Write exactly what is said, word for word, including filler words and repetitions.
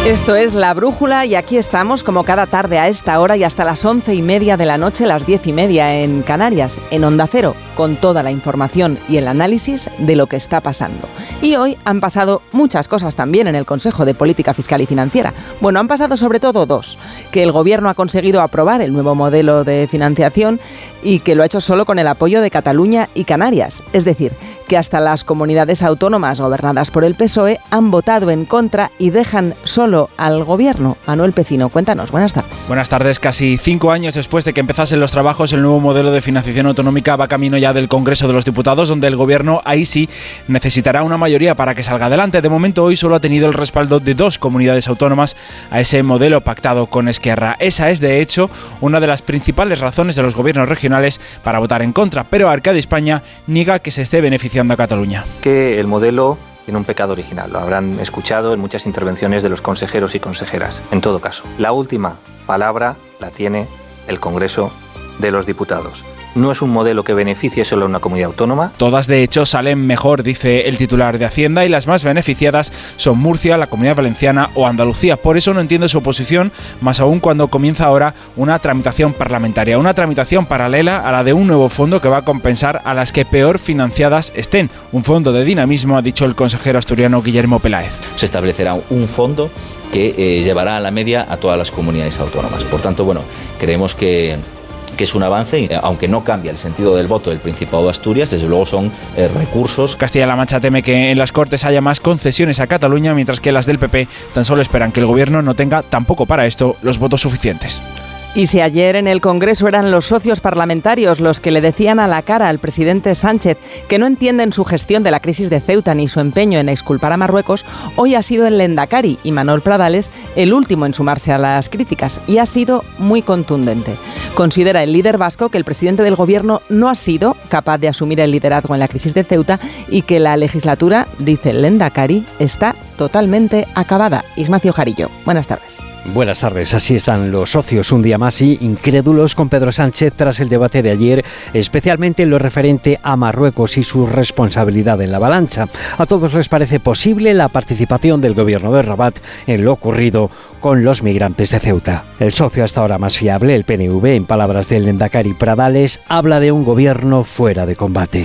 Esto es La Brújula y aquí estamos como cada tarde a esta hora y hasta las once y media de la noche, las diez y media en Canarias, en Onda Cero, con toda la información y el análisis de lo que está pasando. Y hoy han pasado muchas cosas también en el Consejo de Política Fiscal y Financiera. Bueno, han pasado sobre todo dos, que el Gobierno ha conseguido aprobar el nuevo modelo de financiación y que lo ha hecho solo con el apoyo de Cataluña y Canarias. Es decir, que hasta las comunidades autónomas gobernadas por el P S O E han votado en contra y dejan solo al Gobierno. Manuel Pecino, cuéntanos. Buenas tardes. Buenas tardes. Casi cinco años después de que empezasen los trabajos, el nuevo modelo de financiación autonómica va camino ya del Congreso de los Diputados, donde el Gobierno, ahí sí, necesitará una mayoría para que salga adelante. De momento, hoy solo ha tenido el respaldo de dos comunidades autónomas a ese modelo pactado con Esquerra. Esa es, de hecho, una de las principales razones de los gobiernos regionales para votar en contra, pero Arcadi España niega que se esté beneficiando a Cataluña. Que el modelo tiene un pecado original, lo habrán escuchado en muchas intervenciones de los consejeros y consejeras. En todo caso, la última palabra la tiene el Congreso de los Diputados. No es un modelo que beneficie solo a una comunidad autónoma. Todas, de hecho, salen mejor, dice el titular de Hacienda, y las más beneficiadas son Murcia, la Comunidad Valenciana o Andalucía. Por eso no entiende su oposición, más aún cuando comienza ahora una tramitación parlamentaria, una tramitación paralela a la de un nuevo fondo que va a compensar a las que peor financiadas estén. Un fondo de dinamismo, ha dicho el consejero asturiano Guillermo Peláez. Se establecerá un fondo que eh, llevará a la media a todas las comunidades autónomas. Por tanto, bueno, creemos que... que es un avance, aunque no cambia el sentido del voto del Principado de Asturias, desde luego son eh, recursos. Castilla-La Mancha teme que en las Cortes haya más concesiones a Cataluña, mientras que las del P P tan solo esperan que el Gobierno no tenga tampoco para esto los votos suficientes. Y si ayer en el Congreso eran los socios parlamentarios los que le decían a la cara al presidente Sánchez que no entienden su gestión de la crisis de Ceuta ni su empeño en exculpar a Marruecos, hoy ha sido el Lehendakari y Manuel Pradales el último en sumarse a las críticas y ha sido muy contundente. Considera el líder vasco que el presidente del Gobierno no ha sido capaz de asumir el liderazgo en la crisis de Ceuta y que la legislatura, dice el Lehendakari, está totalmente acabada. Ignacio Jarillo, buenas tardes. Buenas tardes, así están los socios un día más y incrédulos con Pedro Sánchez tras el debate de ayer, especialmente en lo referente a Marruecos y su responsabilidad en la avalancha. A todos les parece posible la participación del gobierno de Rabat en lo ocurrido con los migrantes de Ceuta. El socio hasta ahora más fiable, el P N V, en palabras del Lehendakari Pradales, habla de un gobierno fuera de combate.